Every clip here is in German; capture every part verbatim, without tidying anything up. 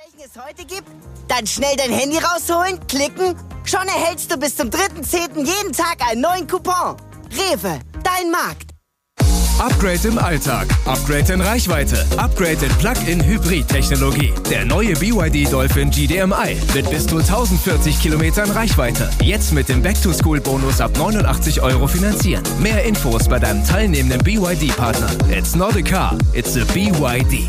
es heute gibt? Dann schnell dein Handy rausholen, klicken. Schon erhältst du bis zum dritten zehnten jeden Tag einen neuen Coupon. Rewe, dein Markt. Upgrade im Alltag, Upgrade in Reichweite, Upgrade in Plug-in-Hybrid-Technologie. Der neue B Y D Dolphin G D M I mit bis zu tausendvierzig Kilometern Reichweite. Jetzt mit dem Back-to-School-Bonus ab neunundachtzig Euro finanzieren. Mehr Infos bei deinem teilnehmenden B Y D-Partner. It's not a car, it's a B Y D.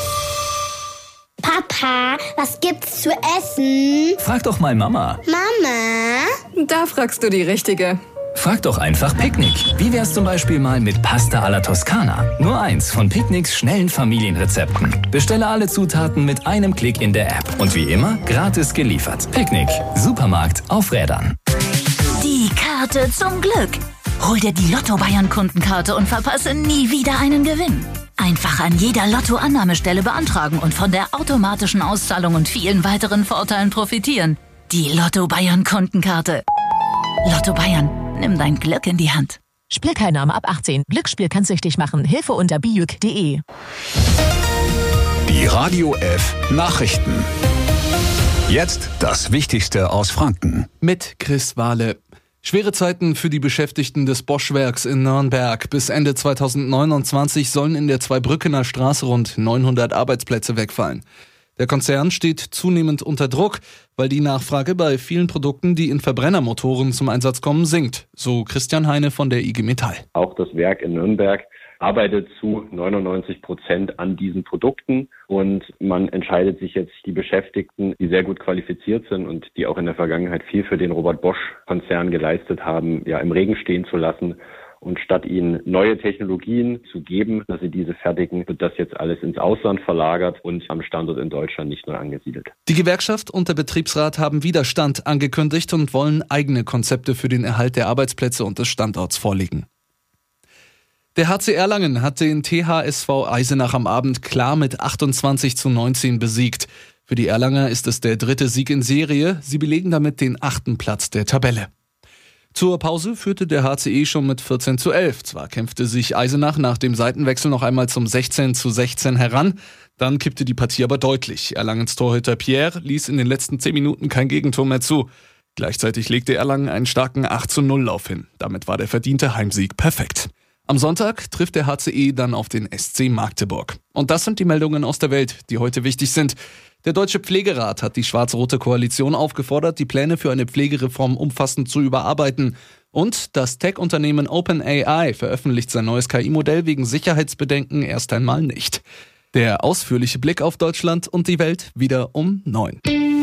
Papa, was gibt's zu essen? Frag doch mal Mama. Mama? Da fragst du die Richtige. Frag doch einfach Picknick. Wie wär's zum Beispiel mal mit Pasta alla Toskana? Nur eins von Picknicks schnellen Familienrezepten. Bestelle alle Zutaten mit einem Klick in der App. Und wie immer, gratis geliefert. Picknick. Supermarkt auf Rädern. Die Karte zum Glück. Hol dir die Lotto-Bayern-Kundenkarte und verpasse nie wieder einen Gewinn. Einfach an jeder Lotto-Annahmestelle beantragen und von der automatischen Auszahlung und vielen weiteren Vorteilen profitieren. Die Lotto-Bayern-Kundenkarte. Lotto Bayern. Nimm dein Glück in die Hand. Spielteilnahme ab achtzehn. Glücksspiel kann süchtig machen. Hilfe unter bijuk punkt de. Die Radio F Nachrichten. Jetzt das Wichtigste aus Franken. Mit Chris Wahle. Schwere Zeiten für die Beschäftigten des Bosch-Werks in Nürnberg. Bis Ende zweitausendneunundzwanzig sollen in der Zweibrückener Straße rund neunhundert Arbeitsplätze wegfallen. Der Konzern steht zunehmend unter Druck, weil die Nachfrage bei vielen Produkten, die in Verbrennermotoren zum Einsatz kommen, sinkt. So Christian Heine von der I G Metall. Auch das Werk in Nürnberg arbeitet zu neunundneunzig Prozent an diesen Produkten und man entscheidet sich jetzt, die Beschäftigten, die sehr gut qualifiziert sind und die auch in der Vergangenheit viel für den Robert-Bosch-Konzern geleistet haben, ja im Regen stehen zu lassen. Und statt ihnen neue Technologien zu geben, dass sie diese fertigen, wird das jetzt alles ins Ausland verlagert und am Standort in Deutschland nicht nur angesiedelt. Die Gewerkschaft und der Betriebsrat haben Widerstand angekündigt und wollen eigene Konzepte für den Erhalt der Arbeitsplätze und des Standorts vorlegen. Der H C Erlangen hat den T H S V Eisenach am Abend klar mit achtundzwanzig zu neunzehn besiegt. Für die Erlanger ist es der dritte Sieg in Serie. Sie belegen damit den achten Platz der Tabelle. Zur Pause führte der H C E schon mit vierzehn zu elf. Zwar kämpfte sich Eisenach nach dem Seitenwechsel noch einmal zum sechzehn zu sechzehn heran, dann kippte die Partie aber deutlich. Erlangens Torhüter Pierre ließ in den letzten zehn Minuten kein Gegentor mehr zu. Gleichzeitig legte Erlangen einen starken acht zu null Lauf hin. Damit war der verdiente Heimsieg perfekt. Am Sonntag trifft der H C E dann auf den S C Magdeburg. Und das sind die Meldungen aus der Welt, die heute wichtig sind. Der Deutsche Pflegerat hat die schwarz-rote Koalition aufgefordert, die Pläne für eine Pflegereform umfassend zu überarbeiten. Und das Tech-Unternehmen OpenAI veröffentlicht sein neues K I-Modell wegen Sicherheitsbedenken erst einmal nicht. Der ausführliche Blick auf Deutschland und die Welt wieder um neun.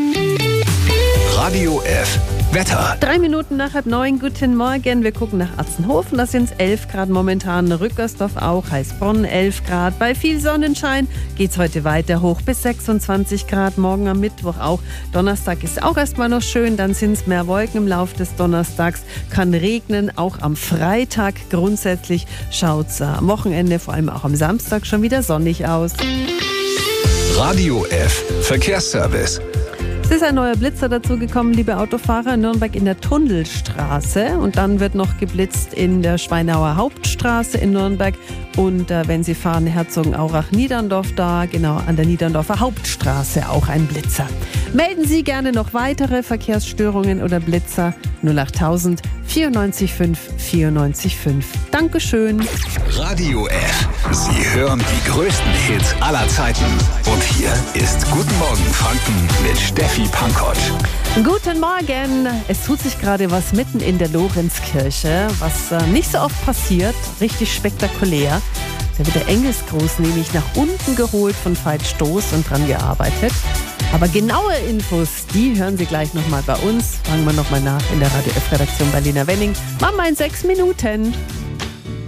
Radio F Wetter. Drei Minuten nach halb neun, guten Morgen. Wir gucken nach Atzenhofen, da sind es elf Grad momentan. Rückersdorf auch, Heißbronn elf Grad. Bei viel Sonnenschein geht es heute weiter hoch bis sechsundzwanzig Grad. Morgen am Mittwoch auch. Donnerstag ist auch erstmal noch schön, dann sind es mehr Wolken im Laufe des Donnerstags. Kann regnen, auch am Freitag. Grundsätzlich schaut es am Wochenende, vor allem auch am Samstag, schon wieder sonnig aus. Radio F Verkehrsservice. Es ist ein neuer Blitzer dazugekommen, liebe Autofahrer, in Nürnberg in der Tunnelstraße. Und dann wird noch geblitzt in der Schweinauer Hauptstraße in Nürnberg. Und äh, wenn Sie fahren, Herzogenaurach-Niederndorf da, genau an der Niederndorfer Hauptstraße auch ein Blitzer. Melden Sie gerne noch weitere Verkehrsstörungen oder Blitzer null achttausend vierundneunzig fünf vierundneunzig fünf. Dankeschön. Radio F. Sie hören die größten Hits aller Zeiten. Und hier ist Guten Morgen Franken mit Steffi Pankotsch. Guten Morgen. Es tut sich gerade was mitten in der Lorenzkirche, was äh, nicht so oft passiert. Richtig spektakulär. Da wird der Engelsgruß nämlich nach unten geholt von Veit Stoß und dran gearbeitet. Aber genaue Infos, die hören Sie gleich nochmal bei uns. Fragen wir nochmal nach in der Radio F-Redaktion bei Lena Wenning. Mama in sechs Minuten.